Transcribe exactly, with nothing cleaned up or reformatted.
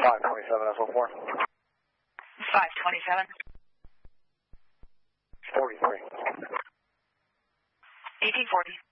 five twenty-seven S O four. five twenty-seven. forty-three. eighteen forty.